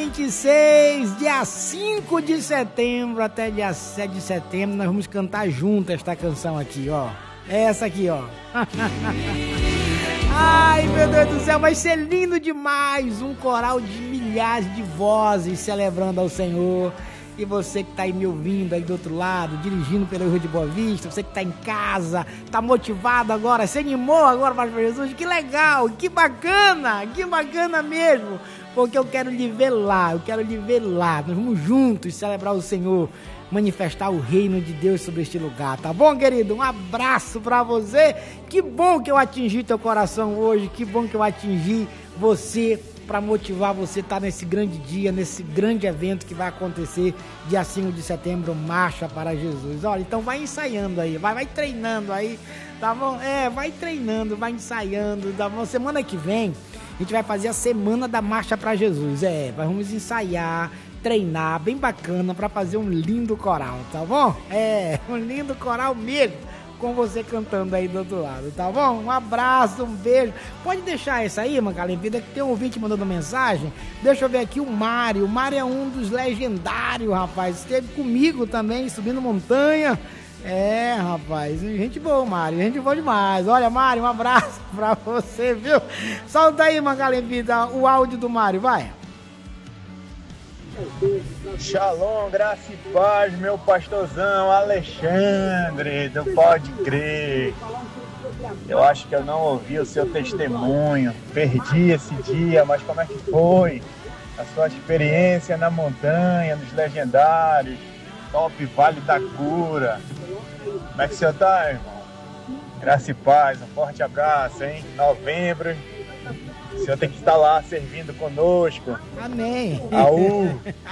26, dia 5 de setembro até dia 7 de setembro, nós vamos cantar junto esta canção aqui, ó. Essa aqui, ó. Ai, meu Deus do céu, vai ser lindo demais. Um coral de milhares de vozes celebrando ao Senhor. E você que tá aí me ouvindo aí do outro lado, dirigindo pela Rua de Boa Vista, você que tá em casa, tá motivado agora, se animou agora para Jesus, que legal, que bacana mesmo, porque eu quero lhe ver lá, nós vamos juntos celebrar o Senhor, manifestar o reino de Deus sobre este lugar, tá bom, querido? Um abraço pra você, que bom que eu atingi teu coração hoje, que bom que eu atingi você, para motivar você a estar nesse grande dia, nesse grande evento que vai acontecer dia 5 de setembro, Marcha para Jesus. Olha, então vai ensaiando aí, vai treinando aí, tá bom? Vai treinando, vai ensaiando, tá bom? Semana que vem a gente vai fazer a Semana da Marcha para Jesus, vamos ensaiar, treinar, bem bacana, para fazer um lindo coral, tá bom? Um lindo coral mesmo, com você cantando aí do outro lado, tá bom? Um abraço, um beijo. Pode deixar essa aí, Magalhães Vida, que tem um ouvinte mandando mensagem. Deixa eu ver aqui o Mário. O Mário é um dos legendários, rapaz. Esteve comigo também, subindo montanha. Rapaz, gente boa, Mário. Gente boa demais. Olha, Mário, um abraço pra você, viu? Solta aí, Magalhães Vida, o áudio do Mário, vai. Shalom, graça e paz, meu pastorzão Alexandre, do Pode Crer. Eu acho que eu não ouvi o seu testemunho, perdi esse dia, mas como é que foi? A sua experiência na montanha, nos legendários, Top Vale da Cura. Como é que o senhor tá, irmão? Graça e paz, um forte abraço, hein? Novembro. O senhor tem que estar lá servindo conosco. Amém. Aú.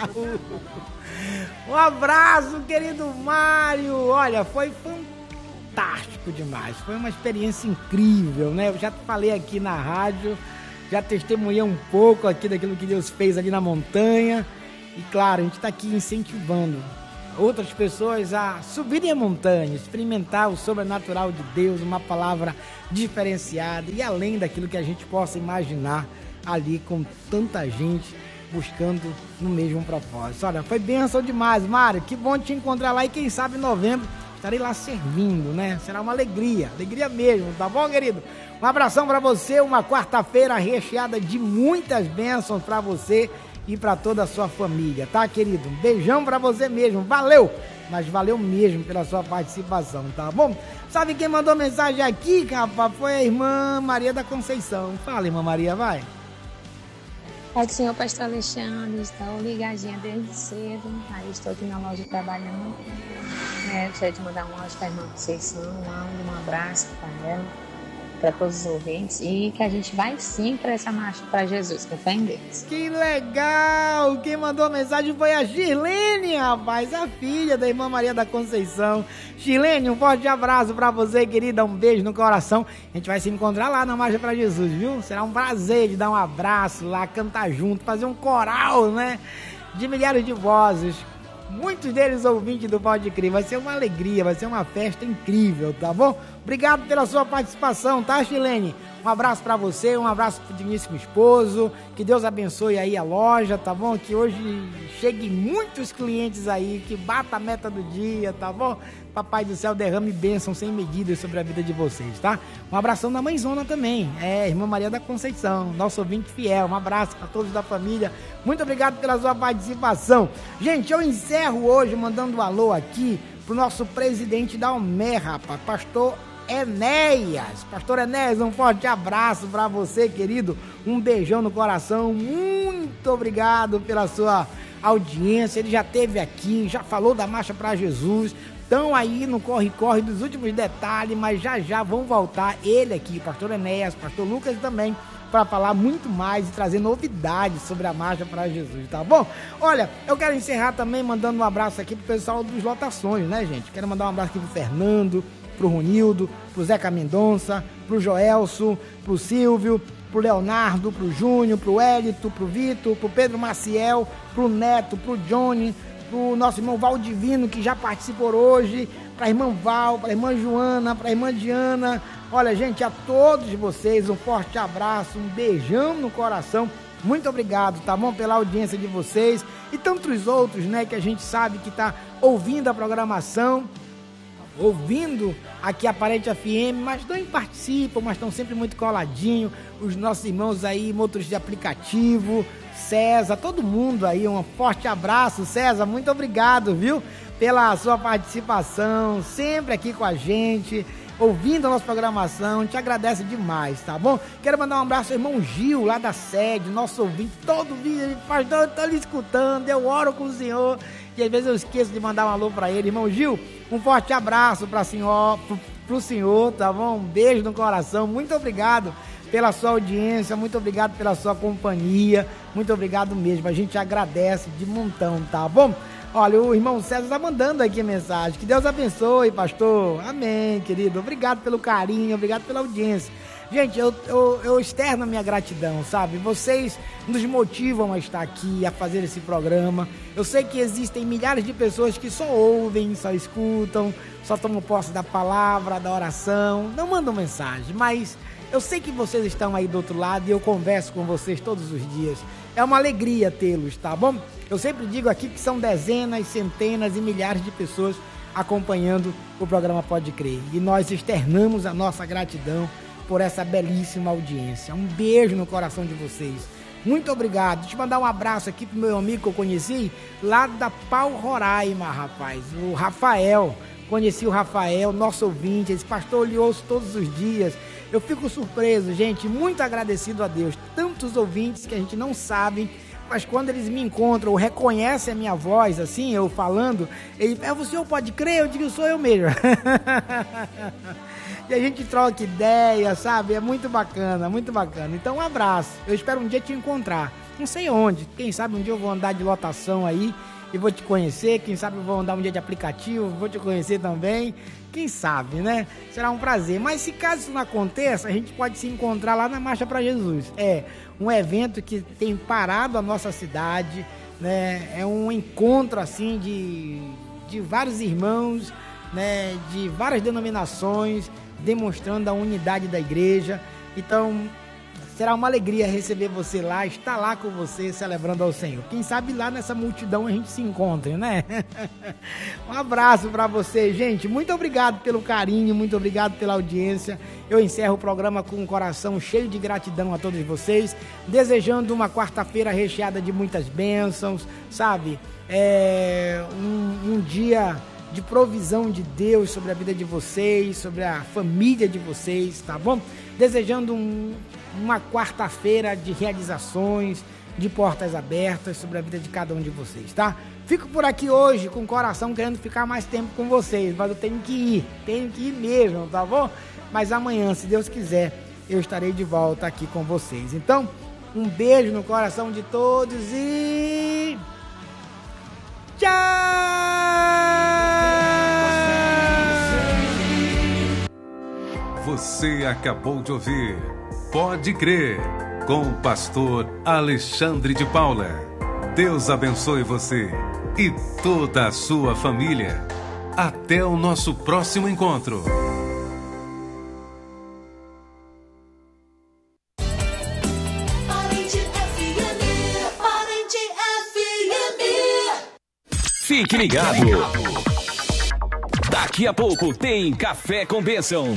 Um abraço, querido Mário. Olha, foi fantástico demais. Foi uma experiência incrível, né? Eu já falei aqui na rádio, já testemunhei um pouco aqui daquilo que Deus fez ali na montanha. E claro, a gente está aqui incentivando outras pessoas a subirem a montanha, experimentar o sobrenatural de Deus, uma palavra diferenciada e além daquilo que a gente possa imaginar ali com tanta gente buscando no mesmo propósito. Olha, foi bênção demais, Mário, que bom te encontrar lá e quem sabe em novembro estarei lá servindo, né? Será uma alegria mesmo, tá bom, querido? Um abração para você, uma quarta-feira recheada de muitas bênçãos para você e para toda a sua família, tá, querido? Um beijão para você mesmo, valeu! Mas valeu mesmo pela sua participação, tá bom? Sabe quem mandou mensagem aqui, rapaz? Foi a irmã Maria da Conceição. Fala, irmã Maria, vai. Pai do Senhor, pastor Alexandre, estou ligadinha desde cedo, aí estou aqui na loja trabalhando. Gostaria de mandar um áudio para a irmã Conceição, um abraço para ela, para todos os ouvintes, e que a gente vai sim para essa marcha para Jesus, com fé em Deus. Que legal! Quem mandou a mensagem foi a Shirlene, rapaz, a filha da irmã Maria da Conceição. Shirlene, um forte abraço para você, querida, um beijo no coração. A gente vai se encontrar lá na Marcha para Jesus, viu? Será um prazer de dar um abraço lá, cantar junto, fazer um coral, né? De milhares de vozes. Muitos deles ouvintes do Pode Crer. Vai ser uma alegria, vai ser uma festa incrível, tá bom? Obrigado pela sua participação, tá, Chilene? Um abraço pra você, um abraço pro digníssimo esposo. Que Deus abençoe aí a loja, tá bom? Que hoje cheguem muitos clientes aí, que bata a meta do dia, tá bom? Papai do céu derrame bênção sem medidas sobre a vida de vocês, tá? Um abração da mãezona também, irmã Maria da Conceição, nosso ouvinte fiel. Um abraço para todos da família. Muito obrigado pela sua participação. Gente, eu encerro hoje mandando um alô aqui pro nosso presidente da Almer, rapaz, pastor Enéas. Pastor Enéas, um forte abraço para você, querido. Um beijão no coração. Muito obrigado pela sua audiência. Ele já esteve aqui, já falou da Marcha para Jesus. Estão aí no corre-corre dos últimos detalhes, mas já vão voltar ele aqui, pastor Enéas, pastor Lucas também, para falar muito mais e trazer novidades sobre a Marcha para Jesus, tá bom? Olha, eu quero encerrar também mandando um abraço aqui pro pessoal dos Lotações, né, gente? Quero mandar um abraço aqui pro Fernando, pro Ronildo, pro Zeca Mendonça, pro Joelso, pro Silvio, pro Leonardo, pro Júnior, pro Hélito, pro Vitor, pro Pedro Maciel, pro Neto, pro Johnny, pro nosso irmão Valdivino, que já participou hoje, pra irmã Val, pra irmã Joana, pra irmã Diana. Olha, gente, a todos vocês um forte abraço, um beijão no coração Muito obrigado, tá bom? Pela audiência de vocês e tantos outros, né, que a gente sabe que tá ouvindo a programação, ouvindo aqui a Parente FM, mas não participam, mas estão sempre muito coladinho. Os nossos irmãos aí, motoristas de aplicativo, César, todo mundo aí, um forte abraço, César, muito obrigado, viu, pela sua participação, sempre aqui com a gente, ouvindo a nossa programação, te agradece demais, tá bom? Quero mandar um abraço ao irmão Gil, lá da sede, nosso ouvinte, todo vídeo, ele faz, eu tô lhe escutando, eu oro com o senhor, e às vezes eu esqueço de mandar um alô pra ele. Irmão Gil, um forte abraço pro senhor, tá bom? Um beijo no coração, muito obrigado pela sua audiência, muito obrigado pela sua companhia, muito obrigado mesmo, a gente agradece de montão, tá bom? Olha, o irmão César tá mandando aqui a mensagem, que Deus abençoe, pastor, amém, querido, obrigado pelo carinho, obrigado pela audiência. Gente, eu externo a minha gratidão, sabe? Vocês nos motivam a estar aqui, a fazer esse programa. Eu sei que existem milhares de pessoas que só ouvem, só escutam, só tomam posse da palavra, da oração, não mandam mensagem, mas eu sei que vocês estão aí do outro lado e eu converso com vocês todos os dias. É uma alegria tê-los, tá bom? Eu sempre digo aqui que são dezenas, centenas e milhares de pessoas acompanhando o programa Pode Crer. E nós externamos a nossa gratidão por essa belíssima audiência. Um beijo no coração de vocês. Muito obrigado. Deixa eu mandar um abraço aqui pro meu amigo que eu conheci lá da Pau Roraima, rapaz. O Rafael. Conheci o Rafael, nosso ouvinte. Esse pastor, eu lhe ouço todos os dias. Eu fico surpreso, gente. Muito agradecido a Deus. Tantos ouvintes que a gente não sabe, mas quando eles me encontram ou reconhecem a minha voz, assim, eu falando, ele, o senhor pode crer? Eu digo, sou eu mesmo. E a gente troca ideia, sabe? É muito bacana, muito bacana. Então, um abraço. Eu espero um dia te encontrar. Não sei onde. Quem sabe um dia eu vou andar de lotação aí e vou te conhecer. Quem sabe eu vou andar um dia de aplicativo, vou te conhecer também. Quem sabe, né? Será um prazer. Mas se caso isso não aconteça, a gente pode se encontrar lá na Marcha para Jesus. É um evento que tem parado a nossa cidade, né? É um encontro, assim, de vários irmãos, né? De várias denominações, demonstrando a unidade da igreja. Então, será uma alegria receber você lá, estar lá com você, celebrando ao Senhor. Quem sabe lá nessa multidão a gente se encontre, né? Um abraço para você, gente. Muito obrigado pelo carinho, muito obrigado pela audiência. Eu encerro o programa com um coração cheio de gratidão a todos vocês, desejando uma quarta-feira recheada de muitas bênçãos, sabe? Um dia de provisão de Deus sobre a vida de vocês, sobre a família de vocês, tá bom? Desejando uma quarta-feira de realizações, de portas abertas sobre a vida de cada um de vocês, tá? Fico por aqui hoje com o coração querendo ficar mais tempo com vocês, mas eu tenho que ir mesmo, tá bom? Mas amanhã, se Deus quiser, eu estarei de volta aqui com vocês. Então, um beijo no coração de todos e... tchau! Você acabou de ouvir Pode Crer, com o pastor Alexandre de Paula. Deus abençoe você e toda a sua família. Até o nosso próximo encontro. Fique ligado. Daqui a pouco tem Café com Bênção.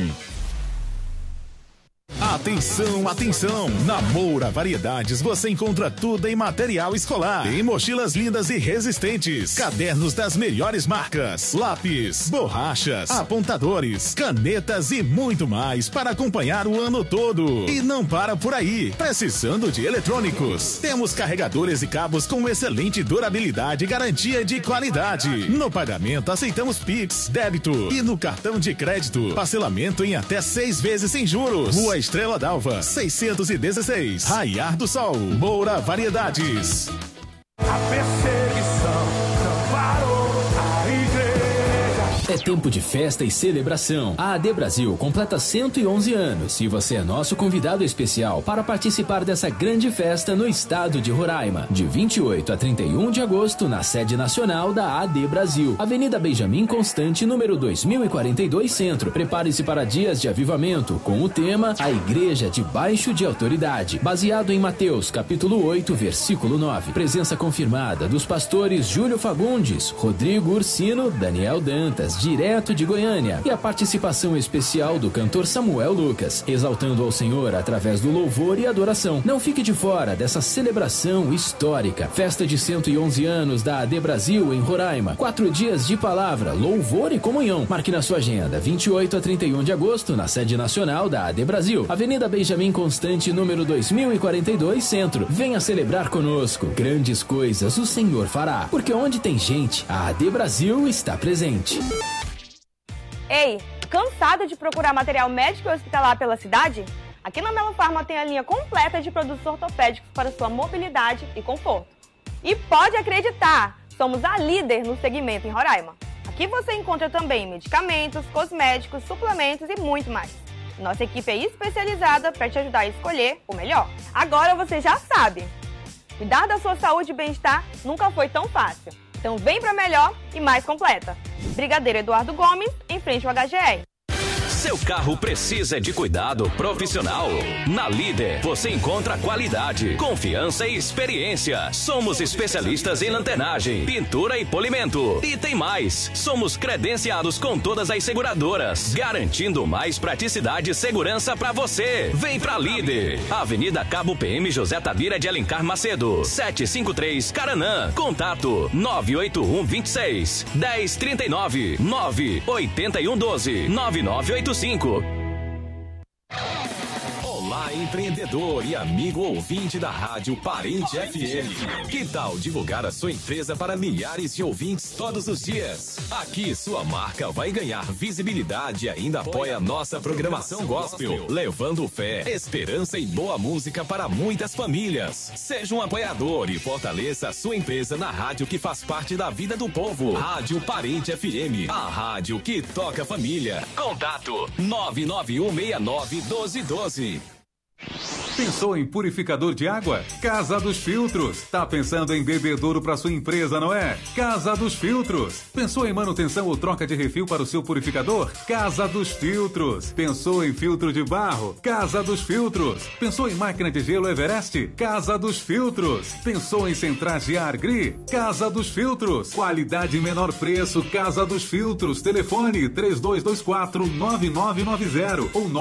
Atenção, atenção! Na Moura Variedades você encontra tudo em material escolar. Tem mochilas lindas e resistentes, cadernos das melhores marcas, lápis, borrachas, apontadores, canetas e muito mais para acompanhar o ano todo. E não para por aí. Precisando de eletrônicos? Temos carregadores e cabos com excelente durabilidade e garantia de qualidade. No pagamento aceitamos Pix, débito e no cartão de crédito. Parcelamento em até 6 vezes sem juros. Rua Estrela d'Alva, 616, Raiar do Sol. Moura Variedades. A perseguição não parou, a igreja É tempo de festa e celebração. A AD Brasil completa 111 anos e você é nosso convidado especial para participar dessa grande festa no estado de Roraima. De 28 a 31 de agosto, na sede nacional da AD Brasil, Avenida Benjamin Constante, número 2042 Centro. Prepare-se para dias de avivamento com o tema A Igreja Debaixo de Autoridade, baseado em Mateus, capítulo 8, versículo 9. Presença confirmada dos pastores Júlio Fagundes, Rodrigo Ursino, Daniel Dantas, direto de Goiânia, e a participação especial do cantor Samuel Lucas, exaltando ao Senhor através do louvor e adoração. Não fique de fora dessa celebração histórica. Festa de 111 anos da AD Brasil em Roraima. 4 dias de palavra, louvor e comunhão. Marque na sua agenda, 28 a 31 de agosto, na sede nacional da AD Brasil, Avenida Benjamin Constante, número 2042 Centro. Venha celebrar conosco. Grandes coisas o Senhor fará, porque onde tem gente, a AD Brasil está presente. Ei, cansado de procurar material médico e hospitalar pela cidade? Aqui na Melo Farma tem a linha completa de produtos ortopédicos para sua mobilidade e conforto. E pode acreditar, somos a líder no segmento em Roraima. Aqui você encontra também medicamentos, cosméticos, suplementos e muito mais. Nossa equipe é especializada para te ajudar a escolher o melhor. Agora você já sabe, cuidar da sua saúde e bem-estar nunca foi tão fácil. Então vem pra melhor e mais completa. Brigadeiro Eduardo Gomes, em frente ao HGR. Seu carro precisa de cuidado profissional? Na Líder, você encontra qualidade, confiança e experiência. Somos especialistas em lanternagem, pintura e polimento. E tem mais, somos credenciados com todas as seguradoras, garantindo mais praticidade e segurança para você. Vem pra Líder. Avenida Cabo PM José Tadira de Alencar Macedo, 753 Caranã. Contato 981 26 1039 981 12 9985. Olá, empreendedor e amigo ouvinte da Rádio Parente FM. Que tal divulgar a sua empresa para milhares de ouvintes todos os dias? Aqui sua marca vai ganhar visibilidade e ainda apoia nossa programação gospel, levando fé, esperança e boa música para muitas famílias. Seja um apoiador e fortaleça a sua empresa na rádio que faz parte da vida do povo. Rádio Parente FM, a rádio que toca família. Contato 991691212. Pensou em purificador de água? Casa dos Filtros. Tá pensando em bebedouro para sua empresa, não é? Casa dos Filtros. Pensou em manutenção ou troca de refil para o seu purificador? Casa dos Filtros. Pensou em filtro de barro? Casa dos Filtros. Pensou em máquina de gelo Everest? Casa dos Filtros. Pensou em centrais de ar GRI? Casa dos Filtros. Qualidade e menor preço. Casa dos Filtros. Telefone 3224-9990 ou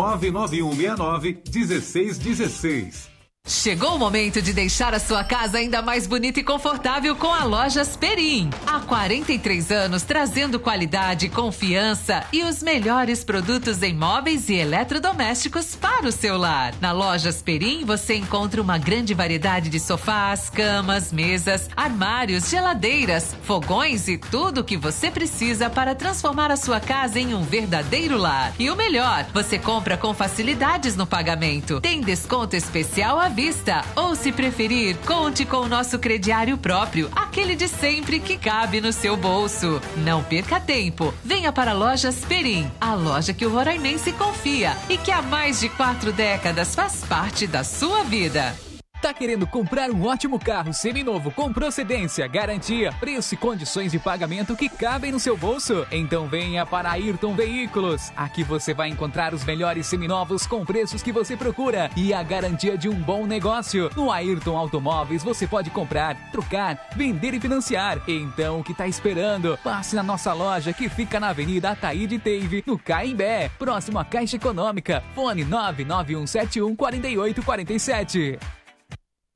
99169-1616. Chegou o momento de deixar a sua casa ainda mais bonita e confortável com a Lojas Perim. Há 43 anos trazendo qualidade, confiança e os melhores produtos em móveis e eletrodomésticos para o seu lar. Na Lojas Perim você encontra uma grande variedade de sofás, camas, mesas, armários, geladeiras, fogões e tudo o que você precisa para transformar a sua casa em um verdadeiro lar. E o melhor, você compra com facilidades no pagamento. Tem desconto especial à vista, ou se preferir, conte com o nosso crediário próprio, aquele de sempre que cabe no seu bolso. Não perca tempo, venha para a Lojas Perim, a loja que o roraimense confia e que há mais de 4 décadas faz parte da sua vida. Tá querendo comprar um ótimo carro seminovo com procedência, garantia, preço e condições de pagamento que cabem no seu bolso? Então venha para Ayrton Veículos. Aqui você vai encontrar os melhores seminovos com preços que você procura e a garantia de um bom negócio. No Ayrton Automóveis você pode comprar, trocar, vender e financiar. Então o que tá esperando? Passe na nossa loja que fica na Avenida Ataíde Teive, no Caimbé, próximo à Caixa Econômica. Fone 99171 4847.